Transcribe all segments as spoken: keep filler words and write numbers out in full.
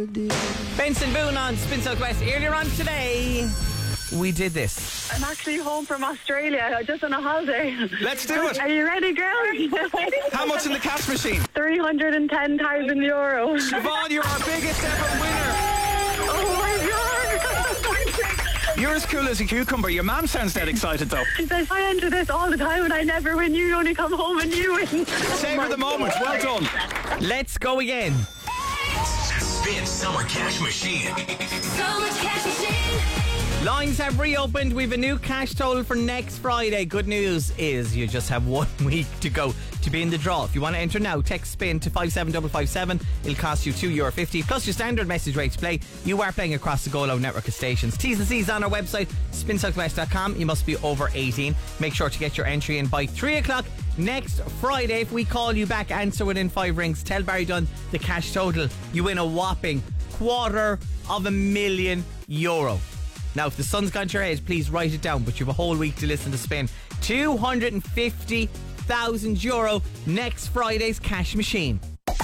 Benson Boone on Spin Southwest. Earlier on today, we did this. I'm actually home from Australia. I'm just on a holiday. Let's do it. Are you ready, girls? How much in the cash machine? three hundred ten thousand euro. Siobhan, you're our biggest ever winner. Oh my God. You're as cool as a cucumber. Your mum sounds dead excited though. She says, I enter this all the time and I never win. You only come home and you win. Savour the moment. Well done. Let's go again. Spin Summer Cash Machine. Summer Cash Machine. Lines have reopened. We've a new cash total for next Friday. Good news is you just have one week to go to be in the draw. If you want to enter now, text SPIN to five seven five five seven. It'll cost you two euro fifty plus your standard message rate to play. You are playing across the Golo network of stations. T's and C's on our website, spin southwest dot com. You must be over eighteen. Make sure to get your entry in by three o'clock next Friday. If we call you back, answer within five rings, tell Barry Dunn the cash total, you win a whopping quarter of a million euro. Now, if the sun's gone to your head, please write it down, but you have a whole week to listen to Spin. two hundred fifty thousand euro next Friday's cash machine.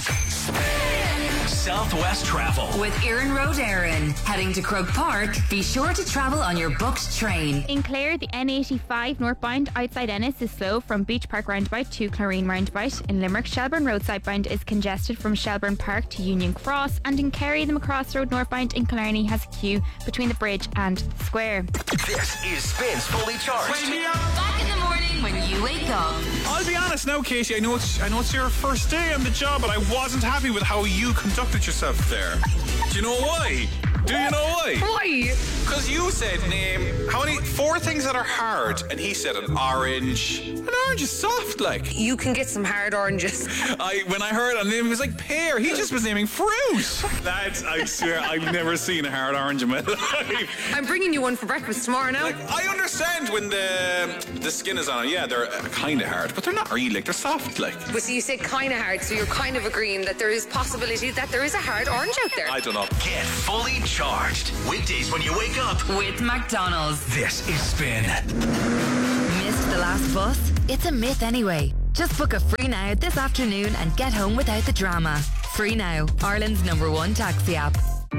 Southwest Travel With Erin Road Erin. Heading to Croke Park, be sure to travel on your booked train. In Clare, the N eighty-five northbound outside Ennis is slow from Beach Park roundabout to Clarine roundabout. In Limerick, Shelburne Road southbound is congested from Shelburne Park to Union Cross. And in Kerry, the Macross Road northbound in Killarney has a queue between the bridge and the square. This is Spins Fully Charged. Back in the morning when you wake up. I'll be honest now, Katie. I know it's I know it's your first day on the job, but I wasn't happy with how you conducted yourself there. Do you know why? Do you know why? Why? Because you said name how many four things that are hard, and he said an orange. An orange is soft, like. You can get some hard oranges. I when I heard it, it was like pear. He just was naming fruit. That's I swear I've never seen a hard orange in my life. I'm bringing you one for breakfast tomorrow now. Like I understand when the the skin is on it. Yeah, they're kind of hard, but they're not really. Like they're soft, like. But so you say kind of hard, so you're kind of agreeing that there is possibility that there is a hard orange out there. I don't know. Get fully charged. Weekdays when you wake up. With McDonald's. This is Spin. Missed the last bus? It's a myth anyway. Just book a free now this afternoon and get home without the drama. Free now, Ireland's number one taxi app.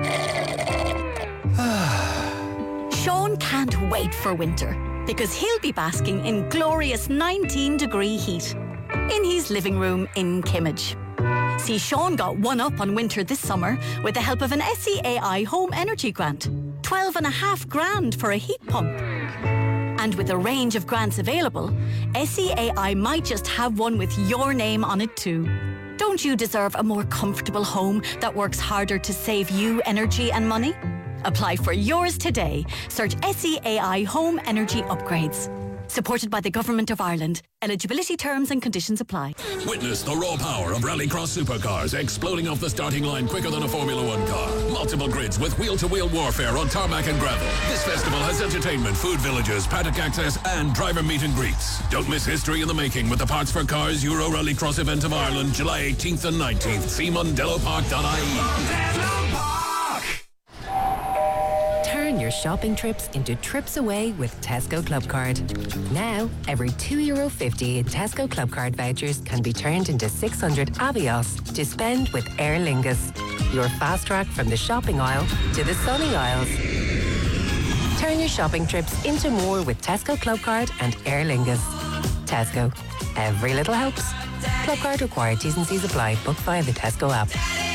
Sean can't wait for winter because he'll be basking in glorious nineteen degree heat in his living room in Kimmage. See, Sean got one up on winter this summer with the help of an S E A I home energy grant. Twelve and a half grand for a heat pump. And with a range of grants available, S E A I might just have one with your name on it too. Don't you deserve a more comfortable home that works harder to save you energy and money? Apply for yours today. Search S E A I Home Energy Upgrades. Supported by the Government of Ireland. Eligibility terms and conditions apply. Witness the raw power of Rallycross supercars exploding off the starting line quicker than a Formula One car. Multiple grids with wheel-to-wheel warfare on tarmac and gravel. This festival has entertainment, food villages, paddock access and driver meet and greets. Don't miss history in the making with the Parts for Cars Euro Rallycross event of Ireland, July eighteenth and nineteenth. See mondello park dot I E. Turn your shopping trips into trips away with Tesco Clubcard. Now, every two euro fifty in Tesco Clubcard vouchers can be turned into six hundred Avios to spend with Aer Lingus. Your fast track from the shopping aisle to the sunny aisles. Turn your shopping trips into more with Tesco Clubcard and Aer Lingus. Tesco. Every little helps. Clubcard required. T's and C's apply. Book via the Tesco app.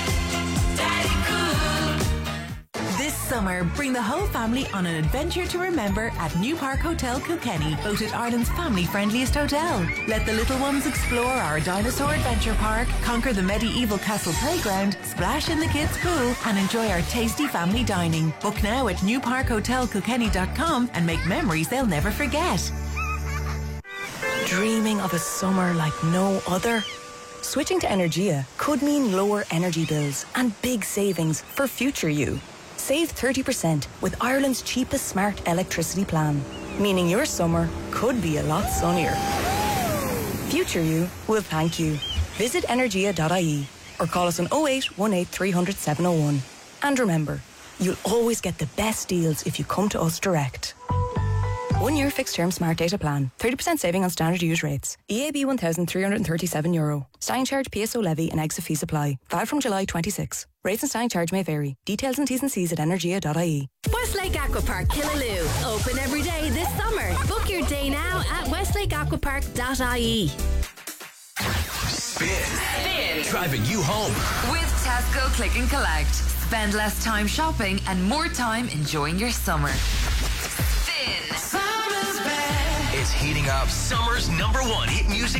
This summer, bring the whole family on an adventure to remember at New Park Hotel Kilkenny, voted Ireland's family-friendliest hotel. Let the little ones explore our dinosaur adventure park, conquer the medieval castle playground, splash in the kids' pool, and enjoy our tasty family dining. Book now at new park hotel kilkenny dot com and make memories they'll never forget. Dreaming of a summer like no other? Switching to Energia could mean lower energy bills and big savings for future you. Save thirty percent with Ireland's cheapest smart electricity plan, meaning your summer could be a lot sunnier. Future you will thank you. Visit energia dot I E or call us on oh eight one eight three hundred seven oh one. And remember, you'll always get the best deals if you come to us direct. One year fixed term smart data plan. thirty percent saving on standard use rates. E A B one thousand three hundred thirty-seven euro. Standing charge, P S O levy and exit fee supply. Valid from July twenty-sixth. Rates and standing charge may vary. Details and T's and C's at energia dot I E. Westlake Aquapark Killaloe. Open every day this summer. Book your day now at westlake aquapark dot I E. Spin. Spin. Driving you home. With Tesco Click and Collect. Spend less time shopping and more time enjoying your summer. Spin. It's heating up. Summer's number one hit music